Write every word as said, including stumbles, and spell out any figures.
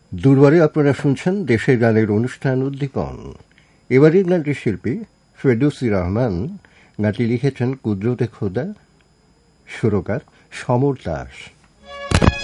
দুর্বারে আপনারা শুনছেন দেশের গানের অনুষ্ঠান উদ্দীপন। এবারের গানটির শিল্পী ফেরদৌসী রহমান, গানটি লিখেছেন কুদরতে খোদা, সুরকার সমর দাস।